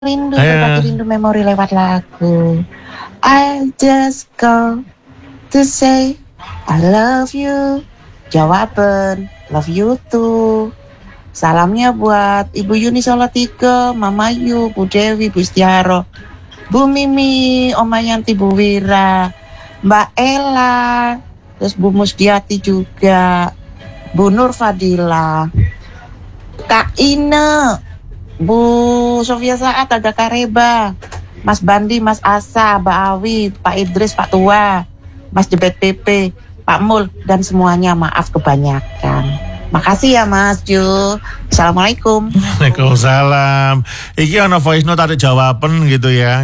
Rindu, Eh, berbagi rindu memori lewat lagu. I just call to say I love you. Jawaban, love you too. Salamnya buat Ibu Yuni Salatiga, Mama Yu, Bu Dewi, Bu Istiaro, Bu Mimi, Oma Yanti, Bu Wira, Mbak Ella, terus Bu Musdiati juga, Bu Nur Fadila, Kak Ine, Bu Sofia Saat, Aga Kareba, Mas Bandi, Mas Asa, Mbak Awi, Pak Idris, Pak Tua, Mas Jebet PP, Pak Mul, dan semuanya maaf kebanyakan. Makasih ya Mas Ju. Assalamualaikum. Waalaikumsalam. Iki ono voice note ada jawaban gitu ya.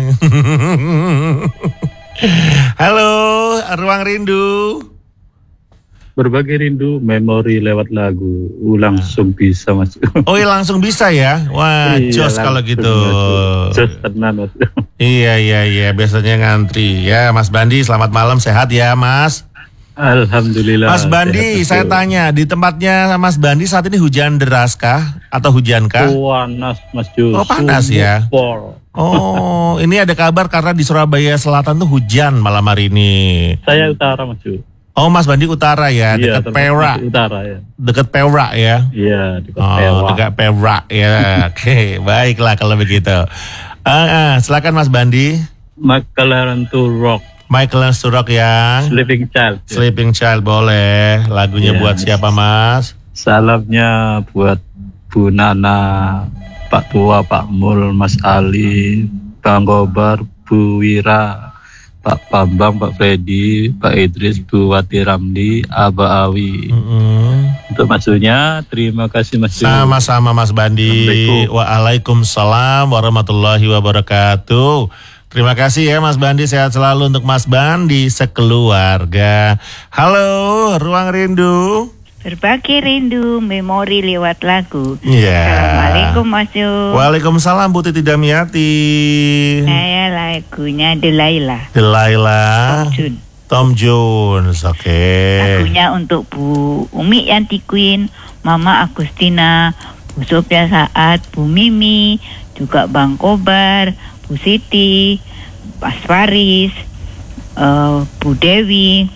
Halo, Ruang Rindu. Berbagi rindu, memori lewat lagu. Langsung bisa Mas. Oh iya langsung bisa ya. Wah, Iya, jos kalau langsung, gitu. Mas. Jos tenan Mas. Iya, biasanya ngantri. Ya, Mas Bandi, selamat malam, sehat ya, Mas. Alhamdulillah. Mas Bandi, saya sehat, tanya, di tempatnya Mas Bandi saat ini hujan deras kah? Atau hujan kah? panas Mas Jos. Oh, panas ya? Pol. Oh, ini ada kabar karena di Surabaya Selatan tuh hujan malam hari ini. Saya utara Mas Jos. Oh, Mas Bandi utara ya, Iya, dekat Perak. Utara ya. Dekat Perak ya. Iya, dekat Oh, Perak. dekat Perak ya. Oke, baiklah kalau begitu. Silakan Mas Bandi. Makalan to rock, Michael Surok yang Living Child. Sleeping Child boleh. Lagunya Iya. buat siapa, Mas? Salamnya buat Bu Nana, Pak Tua, Pak Mul, Mas Ali, Bang Gobar, Bu Wira, Pak Bambang, Pak Freddy, Pak Idris, Bu Wati Ramli, Aba Awi. Untuk maksudnya, terima kasih Mas. Sama-sama Mas Bandi. Assalamualaikum. Waalaikumsalam warahmatullahi wabarakatuh. Terima kasih ya Mas Bandi, sehat selalu untuk Mas Bandi sekeluarga. Halo, Ruang Rindu. Berbagi rindu, memori lewat lagu. Iya. Assalamualaikum Mas Yu. Waalaikumsalam Bu Titi Damiati. Saya lagunya Delilah. Delilah. Jun. Tom Jones, oke. Lagunya untuk Bu Umi Yanti Queen, Mama Agustina, Bu Sofia Saat, Bu Mimi, juga Bang Kobar, Bu Siti, Mas Faris, Bu Dewi,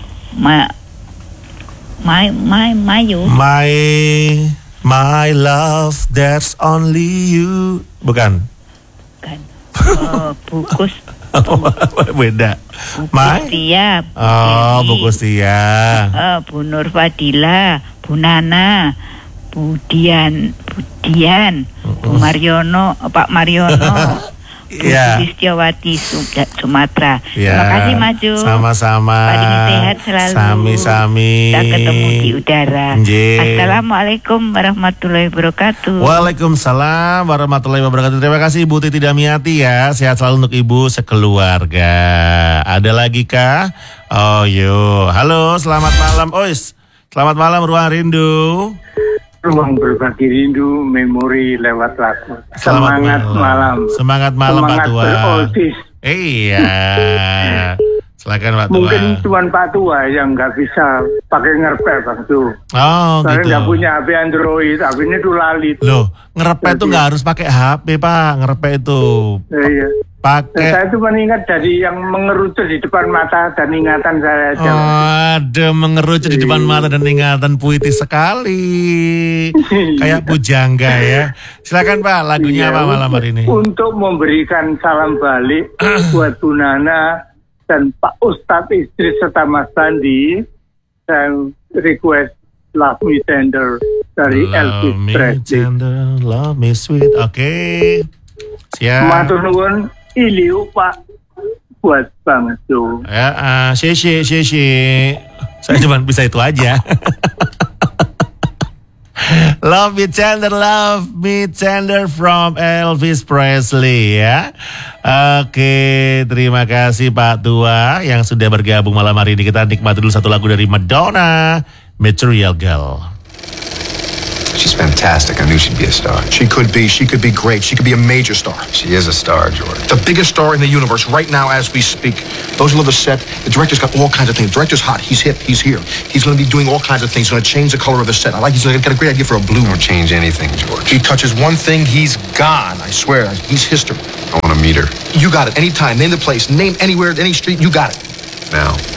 Mayu. My love, there's only you. Bukan. Kan. Bukus Beda. My. Tia, Oh, Bu Kustia. Bu Nur Fadila, Bu Nana, Bu Dian, Bu Mariono, Pak Mariono, Bu Iya. Sitiawati Sumatera. Ya, Terima kasih Maju. sama-sama. Paling sehat selalu. Sami-sami. Kita ketemu di udara. Nggih. Assalamualaikum warahmatullahi wabarakatuh. Waalaikumsalam warahmatullahi wabarakatuh. Terima kasih Ibu Titi Damiati ya. Sehat selalu untuk Ibu sekeluarga. Ada lagi kah? Oh yuk. Halo, selamat malam. Ois. Selamat malam Ruang Rindu. Ruang berbagi rindu, memori lewat lagu. Selamat Semangat malam. Semangat malam Pak Semangat Tua. beroldies. Iya. Silakan Pak Tua. Mungkin Tuan Pak Tua yang nggak bisa pakai ngerpet Bang tuh. Oh Saya gitu. nggak punya HP Android, HP-nya tuh lali. Loh, ngerepet tuh nggak harus pakai HP Pak. Ngerepet itu Iya. pakai. Saya tuh ingat dari yang mengerucut di depan mata dan ingatan saya aja. Ada mengerucut di depan mata dan ingatan puitis sekali. Kayak pujangga ya. Silakan Pak, lagunya Iya, apa malam hari ini? Untuk memberikan salam balik buat Bu Nana dan Pak Ustadz Idris serta Mas Bandi, saya request Love Me Tender dari Elvis Love me Presley. tender, love me sweet. Oke. Siap. Matur nuwun iliu Pak buat banget tuh. Ya, Sheshe. Saya cuma bisa itu aja. Love me tender from Elvis Presley ya. Oke, terima kasih Pak Tua yang sudah bergabung malam hari ini. Kita nikmati dulu satu lagu dari Madonna, Material Girl. She's fantastic. I knew she'd be a star. She could be great. She could be a major star. She is a star, George. The biggest star in the universe right now as we speak. Those who love the set, the director's got all kinds of things. The director's hot. He's hip. He's here. He's going to be doing all kinds of things. He's going to change the color of the set. He's got a great idea for a blue. Don't change anything, George. He touches one thing, he's gone. I swear. He's history. I want to meet her. You got it. Anytime. Name the place. Name anywhere, any street. You got it. Now.